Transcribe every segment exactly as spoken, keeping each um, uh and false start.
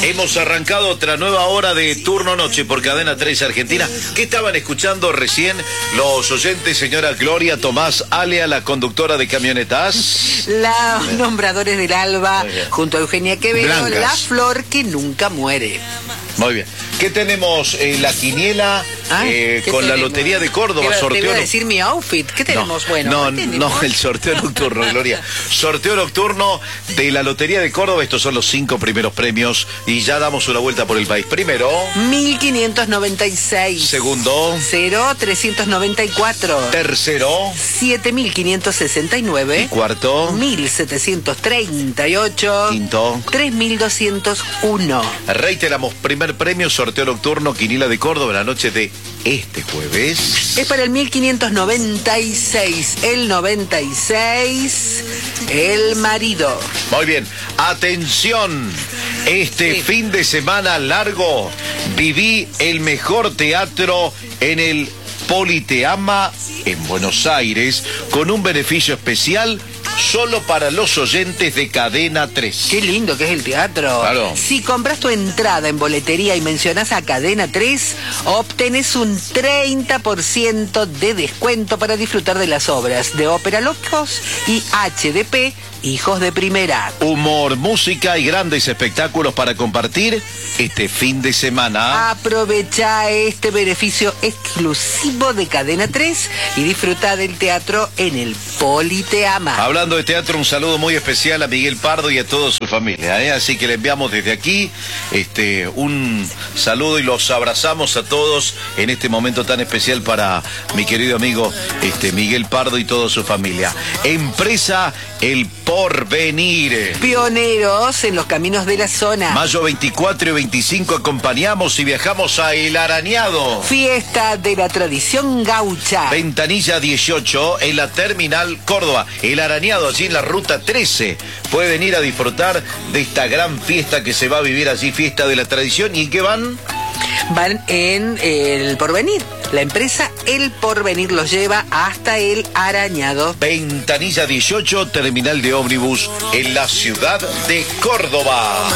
Hemos arrancado otra nueva hora de Turno Noche por Cadena tres Argentina. ¿Qué estaban escuchando recién los oyentes, señora Gloria Tomás Alea, la conductora de camionetas? Los nombradores del Alba, junto a Eugenia Quevedo, Blancas. La flor que nunca muere. Muy bien. ¿Qué tenemos? Eh, la quiniela ah, eh, con tenemos? la Lotería de Córdoba. Te, sorteo te voy a decir mi outfit. ¿Qué tenemos? No, bueno, no, ¿qué tenemos? no, el sorteo nocturno, Gloria. Sorteo nocturno de la Lotería de Córdoba. Estos son los cinco primeros premios y ya damos una vuelta por el país. Primero, mil quinientos noventa y seis. Segundo, cero trescientos noventa y cuatro. Tercero, siete mil quinientos sesenta y nueve. Y cuarto, mil setecientos treinta y ocho. Quinto, tres mil doscientos uno. Reiteramos, primer premio, sorteo nocturno, quiniela de Córdoba, la noche de este jueves. Es para el mil quinientos noventa y seis, el noventa y seis, el marido. Muy bien, atención, este sí. fin de semana largo viví el mejor teatro en el Politeama en Buenos Aires, con un beneficio especial solo para los oyentes de Cadena tres. Qué lindo que es el teatro. Claro. Si compras tu entrada en boletería y mencionas a Cadena tres, obtenés un treinta por ciento de descuento para disfrutar de las obras de Ópera Locos y H D P Hijos de Primera. Humor, música y grandes espectáculos para compartir este fin de semana. Aprovecha este beneficio exclusivo de Cadena tres y disfruta del teatro en el Politeama. Hablando de teatro, un saludo muy especial a Miguel Pardo y a toda su familia, ¿eh? Así que le enviamos desde aquí este, un saludo y los abrazamos a todos en este momento tan especial para mi querido amigo este, Miguel Pardo y toda su familia. Empresa El Porvenir. Pioneros en los caminos de la zona. Mayo veinticuatro y veinticinco acompañamos y viajamos a El Arañado. Fiesta de la tradición gaucha. Ventanilla dieciocho en la Terminal Córdoba. El Arañado, allí en la Ruta trece. Pueden ir a disfrutar de esta gran fiesta que se va a vivir allí, fiesta de la tradición. ¿Y en qué van? Van en El Porvenir. La empresa El Porvenir los lleva hasta El Arañado. Ventanilla dieciocho, terminal de ómnibus en la ciudad de Córdoba.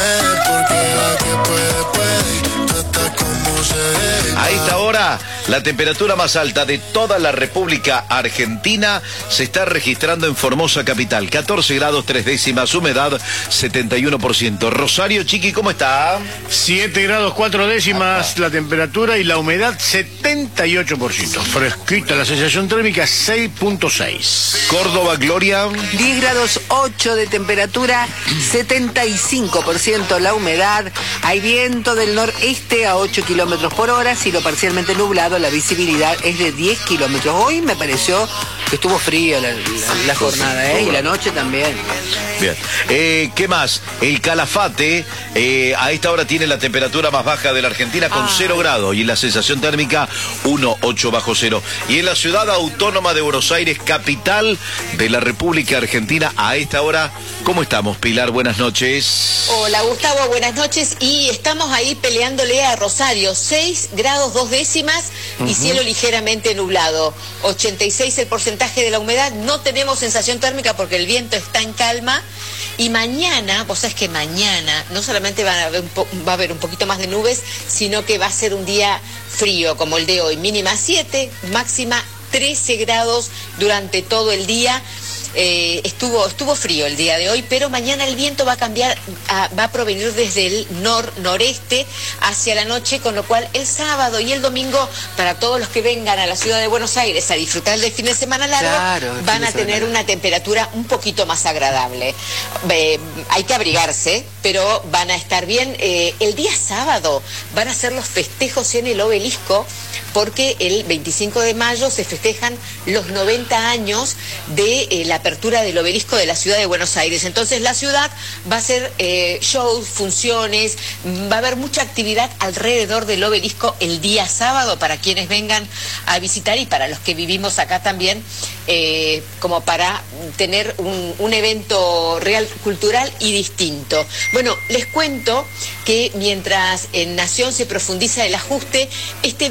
A esta hora, la temperatura más alta de toda la República Argentina se está registrando en Formosa capital. catorce grados tres décimas, humedad setenta y uno por ciento. Rosario, Chiqui, ¿cómo está? siete grados cuatro décimas la temperatura y la humedad setenta y ocho por ciento. Fresquita, la sensación térmica seis punto seis. Córdoba, Gloria. diez grados ocho de temperatura, setenta y cinco por ciento la humedad. Hay viento del noreste a ocho kilómetros por hora, cielo parcialmente nublado, la visibilidad es de diez kilómetros. Hoy me pareció que estuvo fría la, la, la jornada, ¿eh? Y la noche también. Bien. Eh, ¿Qué más? El Calafate eh, a esta hora tiene la temperatura más baja de la Argentina con cero grados y la sensación térmica uno coma ocho bajo cero. Y en la ciudad autónoma de Buenos Aires, capital de la República Argentina, a esta hora, ¿cómo estamos, Pilar? Buenas noches. Hola, Gustavo, buenas noches. Y estamos ahí peleándole a Rosario, seis grados dos décimas y uh-huh. cielo ligeramente nublado. ochenta y seis el porcentaje de la humedad, no tenemos sensación térmica porque el viento está en calma. Y mañana, vos sabés que mañana no solamente va a haber un, po va a haber un poquito más de nubes, sino que va a ser un día frío como el de hoy. Mínima siete, máxima trece grados durante todo el día. Eh, estuvo, estuvo frío el día de hoy, pero mañana el viento va a cambiar, a, va a provenir desde el nor-noreste hacia la noche, con lo cual el sábado y el domingo, para todos los que vengan a la ciudad de Buenos Aires a disfrutar del fin de semana largo, claro, van a tener una temperatura un poquito más agradable. Eh, hay que abrigarse, pero van a estar bien. Eh, el día sábado van a ser los festejos en el Obelisco, porque el veinticinco de mayo se festejan los noventa años de eh, la apertura del Obelisco de la ciudad de Buenos Aires. Entonces la ciudad va a hacer eh, shows, funciones, va a haber mucha actividad alrededor del Obelisco el día sábado para quienes vengan a visitar y para los que vivimos acá también, eh, como para tener un, un evento real, cultural y distinto. Bueno, les cuento que mientras en Nación se profundiza el ajuste, este viernes se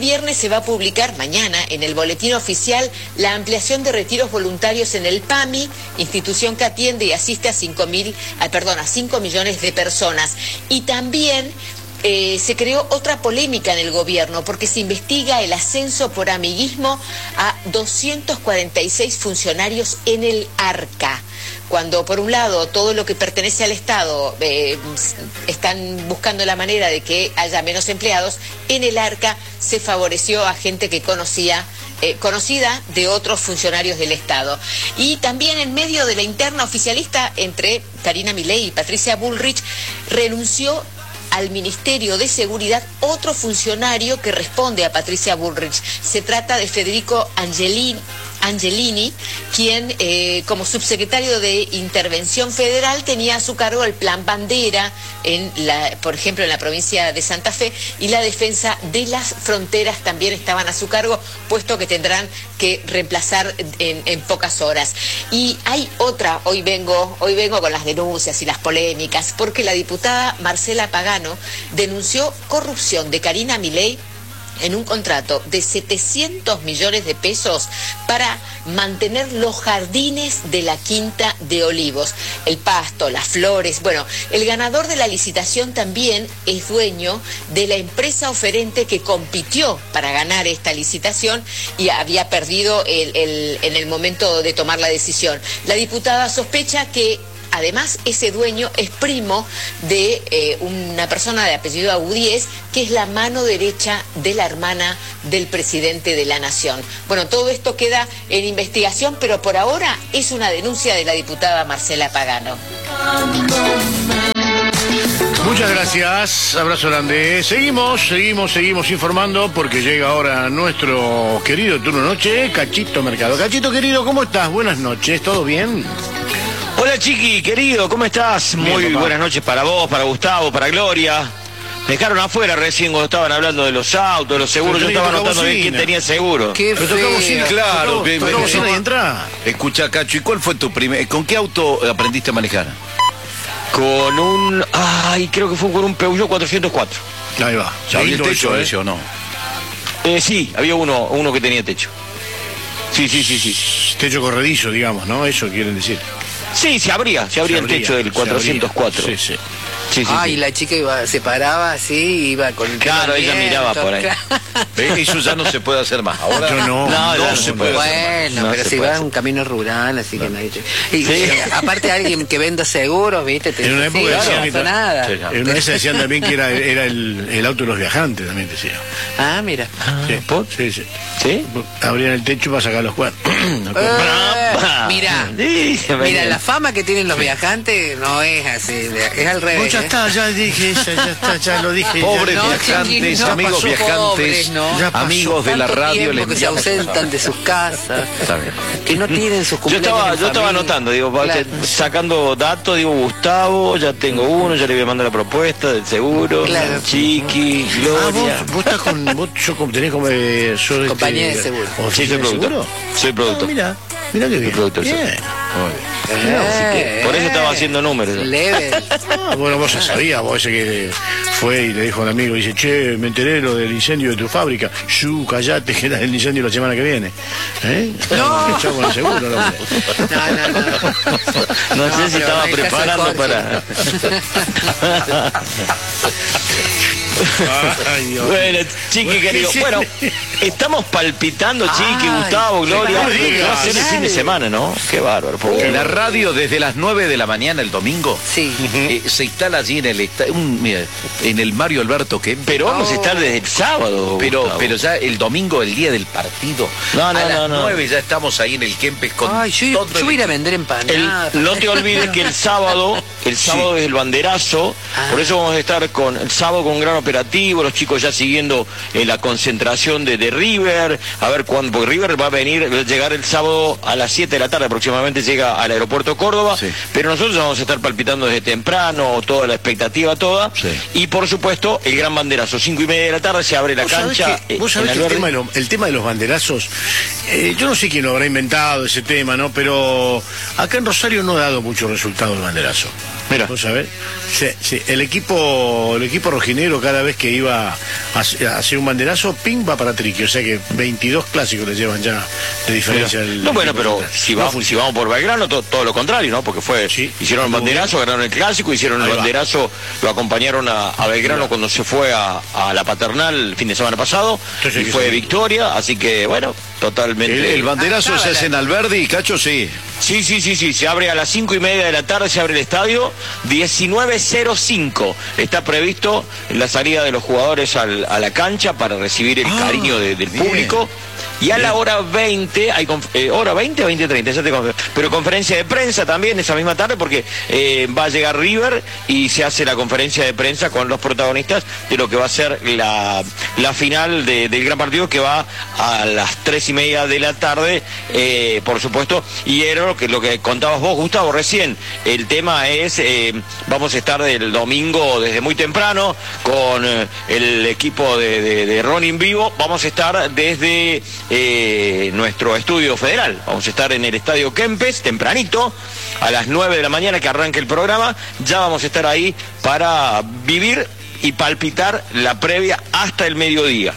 se va a publicar mañana en el boletín oficial la ampliación de retiros voluntarios en el PAMI, institución que atiende y asiste a cinco mil, ah, perdón, a cinco millones de personas. Y también Eh, se creó otra polémica en el gobierno porque se investiga el ascenso por amiguismo a doscientos cuarenta y seis funcionarios en el ARCA. Cuando por un lado todo lo que pertenece al Estado eh, están buscando la manera de que haya menos empleados, en el ARCA se favoreció a gente que conocía Eh, conocida de otros funcionarios del Estado. Y también en medio de la interna oficialista entre Karina Milei y Patricia Bullrich, renunció al Ministerio de Seguridad otro funcionario que responde a Patricia Bullrich. Se trata de Federico Angelini, Angelini quien eh, como subsecretario de Intervención Federal tenía a su cargo el Plan Bandera, en la, por ejemplo en la provincia de Santa Fe, y la defensa de las fronteras también estaban a su cargo, puesto que tendrán que reemplazar en, en pocas horas. Y hay otra, hoy vengo, hoy vengo con las denuncias y las polémicas, porque la diputada Marcela Pagano denunció corrupción de Karina Milei en un contrato de setecientos millones de pesos para mantener los jardines de la Quinta de Olivos, el pasto, las flores. Bueno, el ganador de la licitación también es dueño de la empresa oferente que compitió para ganar esta licitación y había perdido el, el, en el momento de tomar la decisión. La diputada sospecha que además ese dueño es primo de eh, una persona de apellido Agudíez, que es la mano derecha de la hermana del presidente de la Nación. Bueno, todo esto queda en investigación, pero por ahora es una denuncia de la diputada Marcela Pagano. Muchas gracias, abrazo grande. Seguimos, seguimos, seguimos informando porque llega ahora nuestro querido turno noche, Cachito Mercado. Cachito querido, ¿cómo estás? Buenas noches, ¿todo bien? Hola Chiqui, querido, ¿cómo estás? Bien, Muy papá. buenas noches para vos, para Gustavo, para Gloria. Me dejaron afuera recién cuando estaban hablando de los autos, de los seguros. Pero Yo estaba tenés que notando tocar bien quién bocina. tenía seguro. Qué Pero toca bocina, feo. Claro, Toca- que- toca que- bocina y entra. Escucha, Cacho, ¿y cuál fue tu primer... ¿Con qué auto aprendiste a manejar? Con un... Ay, creo que fue con un Peugeot cuatrocientos cuatro. Ahí va. ¿Sabía el Lindo techo eso, ¿eh? ese o no? Eh, sí, había uno, uno que tenía techo. Sí, sí, sí, sí. Techo corredizo, digamos, ¿no? Eso quieren decir. Sí, se abría, se abría Se el techo abría, del se cuatrocientos cuatro. abría. Sí, sí. Sí, sí, Ah, sí. y la chica iba, se paraba así, iba con el Claro, ella viento, miraba por ahí. claro. ¿Ve? Eso ya no se puede hacer más. Ahora Yo no. No, no no, se no, puede no. hacer más. Bueno, No pero se si puede va a hacer. un camino rural, así que nadie te... Y, Sí. y, aparte alguien que venda seguros, ¿viste? Te En una dice, época sí, decían no que pasa ta- nada. Sí, En una vez decían también que era, era el, el auto de los viajantes, también decía. Ah, mira. Sí, ¿por? sí, sí. ¿Sí? Abrían el techo para sacar los cuernos. Los cuernos. Eh, Brapa. mira, Sí, se mira, venía. la fama que tienen los viajantes no es así, es al revés. Vos ya ¿eh? está, ya dije, ya, ya está, ya lo dije. Pobres ya. No, viajantes, chiquilín, no, amigos pasó viajantes, pobres, ¿no? Ya pasó. amigos de la Tanto radio, tiempo les que se enviamos un ausentan de sus casas, Está bien. que no tienen sus Yo cumpleaños estaba, en yo estaba familia. anotando, digo, pa- Claro. sacando datos, digo, Gustavo, ya tengo uno, ya le voy a mandar la propuesta del seguro, Claro. Chiqui, Ah, Gloria. vos, vos estás con. Vos, yo como- tenés como. Eh, sos, este, Compañía de seguro. ¿o Sí, sos soy de productor. seguro? Soy productor. Ah, mira, mira qué bien. productor, sí. Bien. Eh, Por eso estaba haciendo números. Level. Ah, bueno, vos ya sabías, vos ese que fue y le dijo al amigo, dice, che, me enteré de lo del incendio de tu fábrica. Shu, callate, que era el incendio la semana que viene. ¿Eh? No. Echó con el seguro, ¿no? No, no, no. No, No, sé si pero estaba en el caso de preparando Jorge. para... Ay, Dios. Bueno, Chiqui Bueno, querido, sí. bueno, estamos palpitando, Chiqui, Ay, Gustavo, Gloria, no lo que va a digas. ser el fin de semana, ¿no? Qué bárbaro. porque- En la radio desde las nueve de la mañana el domingo Sí. eh, se instala allí en el esta- un, mira, en el Mario Alberto Kempes. Pero vamos a estar desde el sábado. pero, Gustavo. pero ya el domingo, el día del partido, No, no, a las no, no. nueve ya estamos ahí en el Kempes con Ay, yo, todo yo voy a ir a el- vender El- empanadas. no te olvides que el sábado, el sábado es el banderazo, Ah. por eso vamos a estar con el sábado con un gran operativo, los chicos ya siguiendo eh, la concentración de, de River, a ver cuándo, porque River va a venir, va a llegar el sábado a las siete de la tarde aproximadamente, llega al aeropuerto Córdoba, Sí. pero nosotros vamos a estar palpitando desde temprano, toda la expectativa toda, Sí. y por supuesto el gran banderazo, cinco y media de la tarde se abre la Vos sabés cancha. que, eh, vos sabés en que el, Alberdi. tema de lo- el tema de los banderazos, eh, yo no sé quién lo habrá inventado ese tema, ¿no? Pero acá en Rosario no ha dado mucho resultado el banderazo. Mira. ¿Vos sabés? Sí, sí. el equipo el equipo rojinegro cada vez que iba a hacer un banderazo, ping, va para Triqui, o sea que veintidós clásicos le llevan ya de diferencia. El, no, bueno, pero si, va, no, si vamos por Belgrano, to, todo lo contrario, ¿no? Porque fue, sí, hicieron el banderazo, ganaron el clásico, hicieron el banderazo, lo acompañaron a, a Belgrano cuando se fue a, a la Paternal el fin de semana pasado, entonces, y fue victoria, así que bueno, totalmente. El, el banderazo ah, se hace en Alberdi, Cacho, sí. Sí, sí, sí, sí, se abre a las cinco y media de la tarde, se abre el estadio, diecinueve cero cinco. Está previsto la salida de los jugadores al, a la cancha para recibir el ah, cariño de, del bien. público. Y a bien. la hora veinte, hay eh, hora veinte o veinte treinta, ya te pero conferencia de prensa también esa misma tarde, porque eh, va a llegar River y se hace la conferencia de prensa con los protagonistas de lo que va a ser la, la final de, del gran partido, que va a las tres y media de la tarde, eh, por supuesto. Y era lo que, lo que contabas vos, Gustavo, recién. El tema es, eh, vamos a estar el domingo desde muy temprano con eh, el equipo de, de, de Ronin Vivo. Vamos a estar desde Eh, nuestro estudio federal. Vamos a estar en el Estadio Kempes tempranito, a las nueve de la mañana que arranque el programa. Ya vamos a estar ahí para vivir y palpitar la previa hasta el mediodía.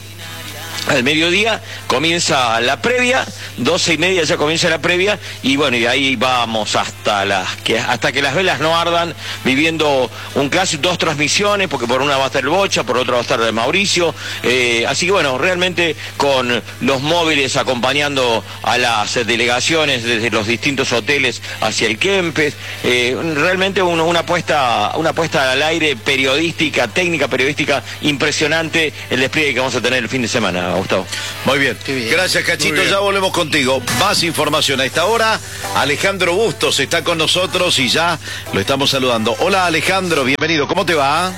Al mediodía comienza la previa, doce y media ya comienza la previa, y bueno, y de ahí vamos hasta las que hasta que las velas no ardan, viviendo un clásico, dos transmisiones, porque por una va a estar el Bocha, por otra va a estar el Mauricio, eh, así que bueno, realmente con los móviles acompañando a las delegaciones desde los distintos hoteles hacia el Kempes, eh, realmente una, una apuesta, una apuesta al aire periodística, técnica periodística impresionante, el despliegue que vamos a tener el fin de semana. Gustavo. Muy bien. bien. Gracias, Cachito. Bien. Ya volvemos contigo. Más información a esta hora. Alejandro Bustos está con nosotros y ya lo estamos saludando. Hola, Alejandro, bienvenido. ¿Cómo te va?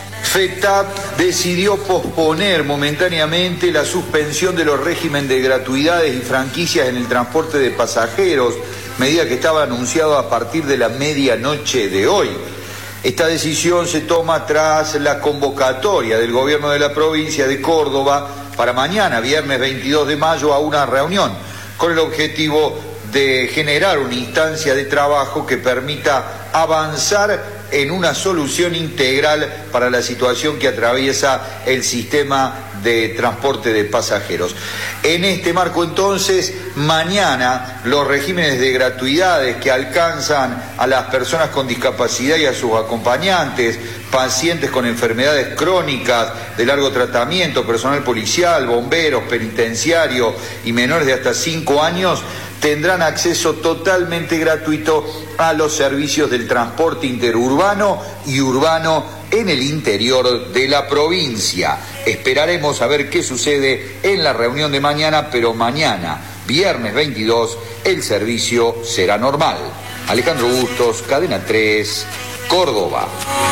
FETAP decidió posponer momentáneamente la suspensión de los regímenes de gratuidades y franquicias en el transporte de pasajeros, medida que estaba anunciado a partir de la medianoche de hoy. Esta decisión se toma tras la convocatoria del gobierno de la provincia de Córdoba para mañana, viernes veintidós de mayo, a una reunión con el objetivo de generar una instancia de trabajo que permita avanzar en una solución integral para la situación que atraviesa el sistema de transporte de pasajeros. En este marco, entonces, mañana los regímenes de gratuidades que alcanzan a las personas con discapacidad y a sus acompañantes, pacientes con enfermedades crónicas de largo tratamiento, personal policial, bomberos, penitenciario y menores de hasta cinco años, tendrán acceso totalmente gratuito a los servicios del transporte interurbano y urbano en el interior de la provincia. Esperaremos a ver qué sucede en la reunión de mañana, pero mañana, viernes veintidós, el servicio será normal. Alejandro Bustos, Cadena tres, Córdoba.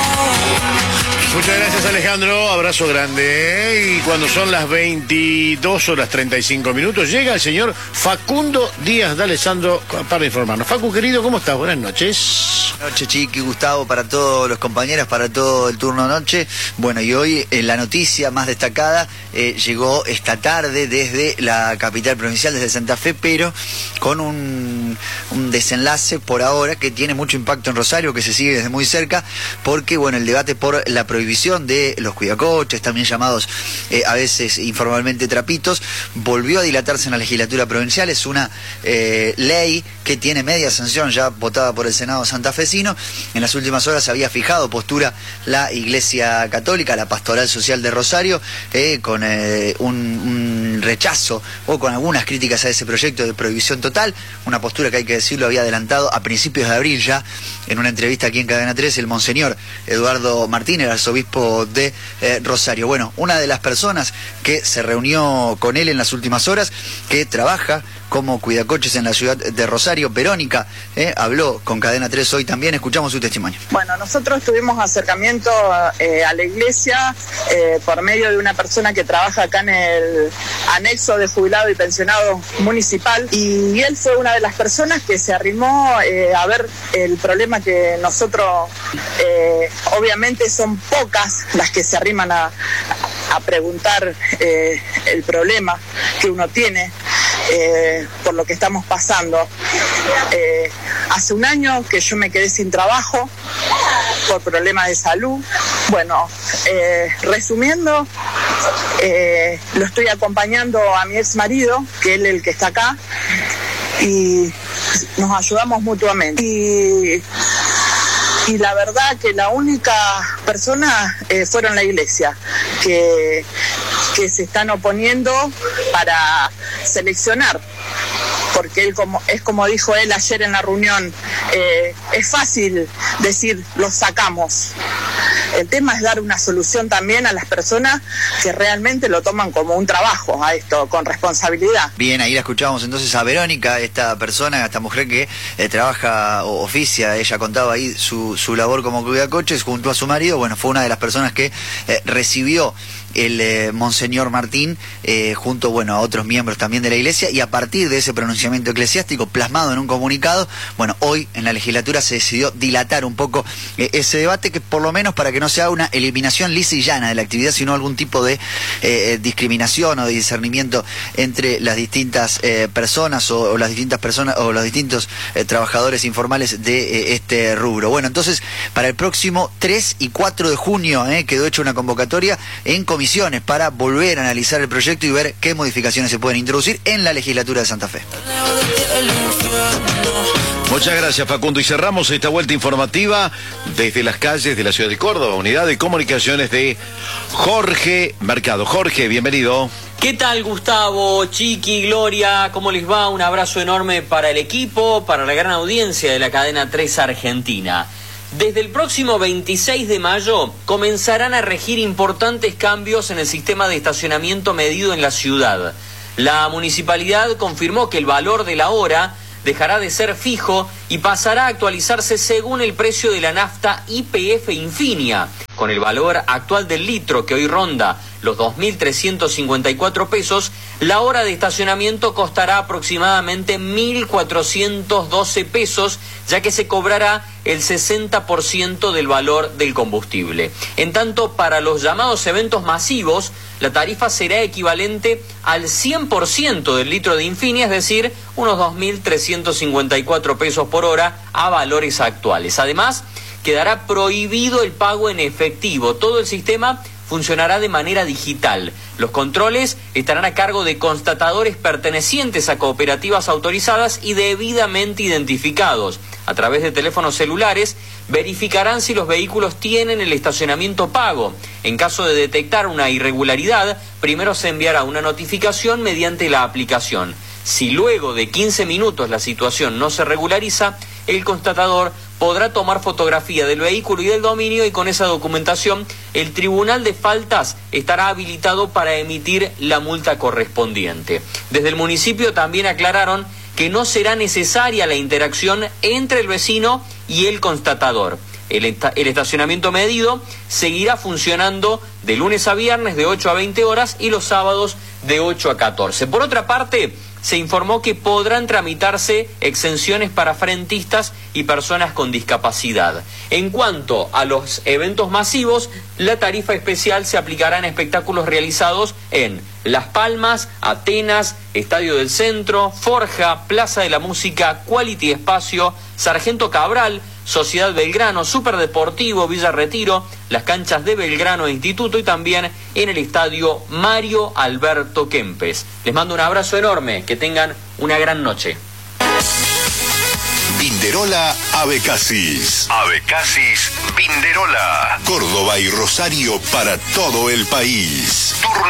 Muchas gracias, Alejandro, abrazo grande. Y cuando son las veintidós horas treinta y cinco minutos, llega el señor Facundo Díaz de Alessandro para informarnos. Facu, querido, ¿cómo estás? Buenas noches. Buenas noches, Chiqui, Gustavo, para todos los compañeros, para todo el turno noche. Bueno, y hoy eh, la noticia más destacada eh, llegó esta tarde desde la capital provincial, desde Santa Fe, pero con un, un desenlace por ahora que tiene mucho impacto en Rosario, que se sigue desde muy cerca, porque, bueno, el debate por la prohibición de los cuidacoches, también llamados eh, a veces informalmente trapitos, volvió a dilatarse en la legislatura provincial. Es una eh, ley que tiene media sanción ya votada por el Senado santafesino. En las últimas horas había fijado postura la Iglesia Católica, la Pastoral Social de Rosario, eh, con eh, un, un rechazo o con algunas críticas a ese proyecto de prohibición total, una postura que, hay que decirlo, había adelantado a principios de abril ya en una entrevista aquí en Cadena tres el monseñor Eduardo Martínez, el arzobispo de eh, Rosario. Bueno, una de las personas que se reunió con él en las últimas horas, que trabaja como cuidacoches en la ciudad de Rosario, Verónica, eh, habló con Cadena tres hoy también. Escuchamos su testimonio. Bueno, nosotros tuvimos acercamiento eh, a la iglesia eh, por medio de una persona que trabaja acá en el anexo de jubilado y pensionado municipal, y él fue una de las personas que se arrimó eh, a ver el problema que nosotros, eh, obviamente son pocas las que se arriman a, a preguntar eh, el problema que uno tiene. Eh, por lo que estamos pasando. Eh, hace un año que yo me quedé sin trabajo, por problemas de salud. Bueno, eh, resumiendo, eh, lo estoy acompañando a mi ex marido, que él es el que está acá, y nos ayudamos mutuamente. Y, y la verdad que la única persona eh, fueron la iglesia, que, que se están oponiendo para seleccionar. Porque él, como es como dijo él ayer en la reunión, eh, es fácil decir, los sacamos. El tema es dar una solución también a las personas que realmente lo toman como un trabajo a esto, con responsabilidad. Bien, ahí la escuchábamos entonces a Verónica, esta persona, esta mujer que eh, trabaja o oficia, ella contaba ahí su, su labor como cuidacoches junto a su marido. Bueno, fue una de las personas que eh, recibió el eh, Monseñor Martín eh, junto, bueno, a otros miembros también de la iglesia, y a partir de ese pronunciamiento eclesiástico plasmado en un comunicado, bueno, hoy en la legislatura se decidió dilatar un poco eh, ese debate, que por lo menos para que no sea una eliminación lisa y llana de la actividad, sino algún tipo de eh, discriminación o de discernimiento entre las distintas eh, personas o, o las distintas personas o los distintos eh, trabajadores informales de eh, este rubro. Bueno, entonces para el próximo tres y cuatro de junio eh, quedó hecha una convocatoria en comisiones para volver a analizar el proyecto y ver qué modificaciones se pueden introducir en la legislatura de Santa Fe. Muchas gracias, Facundo. Y cerramos esta vuelta informativa desde las calles de la ciudad de Córdoba, unidad de comunicaciones de Jorge Mercado. Jorge, bienvenido. ¿Qué tal, Gustavo, Chiqui, Gloria? ¿Cómo les va? Un abrazo enorme para el equipo, para la gran audiencia de la cadena tres Argentina. Desde el próximo veintiséis de mayo comenzarán a regir importantes cambios en el sistema de estacionamiento medido en la ciudad. La municipalidad confirmó que el valor de la hora dejará de ser fijo y pasará a actualizarse según el precio de la nafta Y P F Infinia, con el valor actual del litro que hoy ronda los dos mil trescientos cincuenta y cuatro pesos, la hora de estacionamiento costará aproximadamente mil cuatrocientos doce pesos, ya que se cobrará el sesenta por ciento del valor del combustible. En tanto, para los llamados eventos masivos, la tarifa será equivalente al cien por ciento del litro de Infinia, es decir, unos dos mil trescientos cincuenta y cuatro pesos por hora a valores actuales. Además, quedará prohibido el pago en efectivo. Todo el sistema funcionará de manera digital. Los controles estarán a cargo de constatadores pertenecientes a cooperativas autorizadas y debidamente identificados. A través de teléfonos celulares verificarán si los vehículos tienen el estacionamiento pago. En caso de detectar una irregularidad, primero se enviará una notificación mediante la aplicación. Si luego de quince minutos la situación no se regulariza, el constatador podrá tomar fotografía del vehículo y del dominio, y con esa documentación el Tribunal de Faltas estará habilitado para emitir la multa correspondiente. Desde el municipio también aclararon que no será necesaria la interacción entre el vecino y el constatador. El, esta- el estacionamiento medido seguirá funcionando de lunes a viernes de ocho a veinte horas y los sábados de ocho a catorce. Por otra parte, se informó que podrán tramitarse exenciones para frentistas y personas con discapacidad. En cuanto a los eventos masivos, la tarifa especial se aplicará en espectáculos realizados en Las Palmas, Atenas, Estadio del Centro, Forja, Plaza de la Música, Quality Espacio, Sargento Cabral, Sociedad Belgrano, Superdeportivo, Villa Retiro, las canchas de Belgrano e Instituto, y también en el estadio Mario Alberto Kempes. Les mando un abrazo enorme, que tengan una gran noche. Vinderola Abecasis. Abecasis Vinderola. Córdoba y Rosario para todo el país. Turno